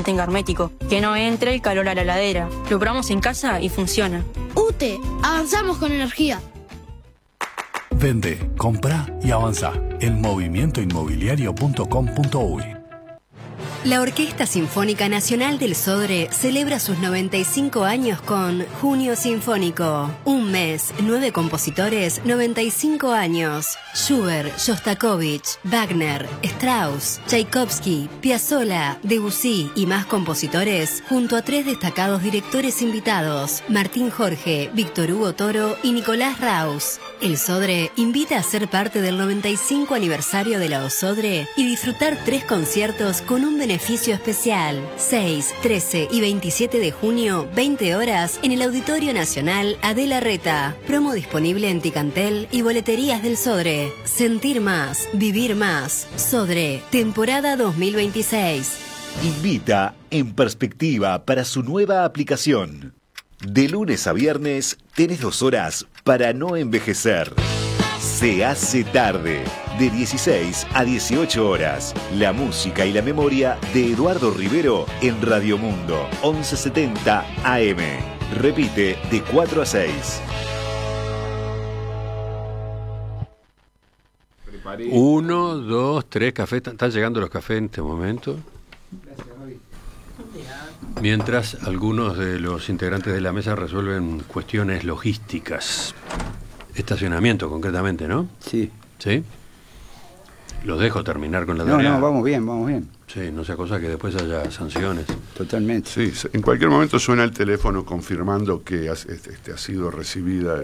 mantenga hermético, que no entre el calor a la heladera. Lo probamos en casa y funciona. UTE, avanzamos con energía. Vende, compra y avanza en movimientoinmobiliario.com.uy. La Orquesta Sinfónica Nacional del Sodre celebra sus 95 años con Junio Sinfónico. Un mes, 9 compositores, 95 años. Schubert, Shostakovich, Wagner, Strauss, Tchaikovsky, Piazzolla, Debussy y más compositores, junto a 3 destacados directores invitados, Martín Jorge, Víctor Hugo Toro y Nicolás Raus. El Sodre invita a ser parte del 95 aniversario de la OSODRE y disfrutar 3 conciertos con un beneficio especial. 6, 13 y 27 de junio, 20 horas, en el Auditorio Nacional Adela Reta. Promo disponible en Ticantel y boleterías del Sodre. Sentir más, vivir más. Sodre, temporada 2026. Invita En Perspectiva para su nueva aplicación. De lunes a viernes tenés 2 horas para no envejecer. Se hace tarde, de 16 a 18 horas. La música y la memoria de Eduardo Rivero en Radio Mundo, 1170 AM. Repite de 4 a 6. 1, 2, 3 cafés. ¿Están llegando los cafés en este momento? Mientras algunos de los integrantes de la mesa resuelven cuestiones logísticas. Estacionamiento, concretamente, ¿no? Sí. ¿Sí? Los dejo terminar con la tarea. No, vamos bien. Sí, no sea cosa que después haya sanciones. Totalmente. Sí, en cualquier momento suena el teléfono confirmando que ha sido recibida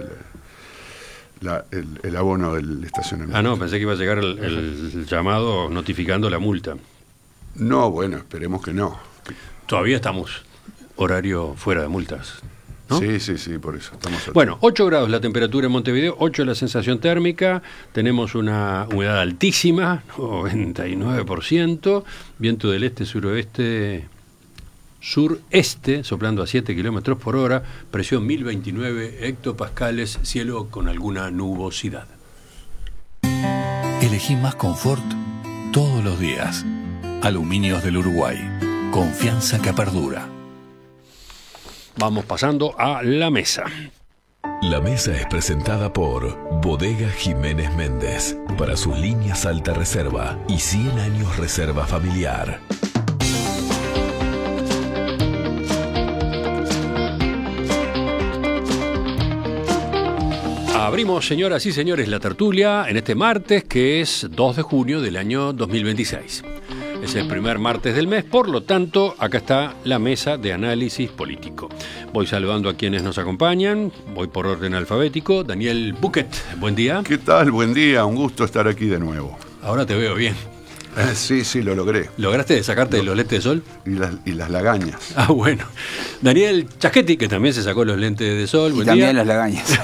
el abono del estacionamiento. Ah, no, pensé que iba a llegar el llamado notificando la multa. No, bueno, esperemos que no. Todavía estamos horario fuera de multas, ¿no? Sí, por eso estamos atentos. Bueno, 8 grados la temperatura en Montevideo, 8 la sensación térmica, tenemos una humedad altísima, 99%, viento del este-suroeste, sureste, soplando a 7 kilómetros por hora, presión 1029 hectopascales, cielo con alguna nubosidad. Elegí más confort todos los días. Aluminios del Uruguay. Confianza que perdura. Vamos pasando a la mesa. La mesa es presentada por Bodega Jiménez Méndez, para sus líneas alta reserva y 100 años reserva familiar. Abrimos, señoras y señores, la tertulia en este martes, que es 2 de junio del año 2026. Es el primer martes del mes, por lo tanto, acá está la mesa de análisis político. Voy saludando a quienes nos acompañan, voy por orden alfabético. Daniel Buquet, buen día. ¿Qué tal? Buen día, un gusto estar aquí de nuevo. Ahora te veo bien. Sí, lo logré. ¿Lograste sacarte los lentes de sol? Y las lagañas. Ah, bueno. Daniel Chaschetti, que también se sacó los lentes de sol. Y también las lagañas.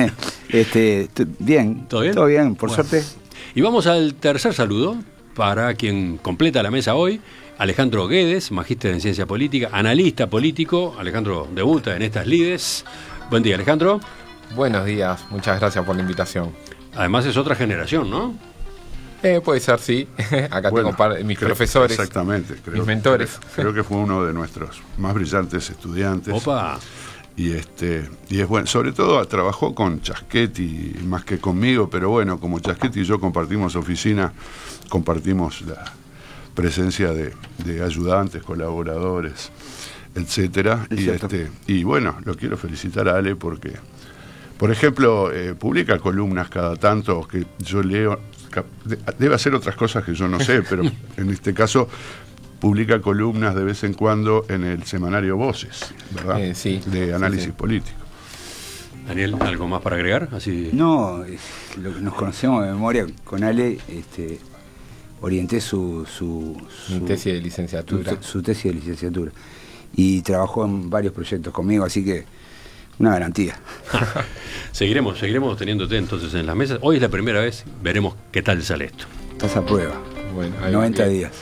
Bien. ¿Todo bien? Todo bien, por suerte. Y vamos al tercer saludo, para quien completa la mesa hoy, Alejandro Guedes, magíster en ciencia política, analista político. Alejandro debuta en estas lides. Buen día, Alejandro. Buenos días, muchas gracias por la invitación. Además es otra generación, ¿no? Puede ser, sí. Acá tengo mis profesores. Exactamente. Mis mentores. Creo que fue uno de nuestros más brillantes estudiantes. ¡Opa! Y es bueno, sobre todo trabajó con Chaschetti más que conmigo, pero bueno, como Chaschetti y yo compartimos oficina, compartimos la presencia de ayudantes, colaboradores, etcétera. Y bueno, lo quiero felicitar a Ale porque, por ejemplo, publica columnas cada tanto que yo leo. Debe hacer otras cosas que yo no sé, pero en este caso publica columnas de vez en cuando en el semanario Voces, ¿verdad? Sí. De análisis político. Daniel, ¿algo más para agregar? Así... No, lo que nos conocemos de memoria con Ale, orienté su tesis de licenciatura. Su tesis de licenciatura. Y trabajó en varios proyectos conmigo, así que una garantía. Seguiremos teniéndote entonces en las mesas. Hoy es la primera vez, veremos qué tal sale esto. Estás a prueba. Bueno, 90 días.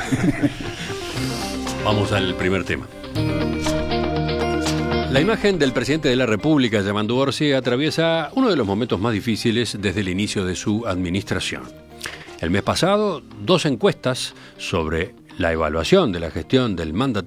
Vamos al primer tema. La imagen del presidente de la República, Yamandu Orsi, atraviesa uno de los momentos más difíciles desde el inicio de su administración. El mes pasado, 2 encuestas sobre la evaluación de la gestión del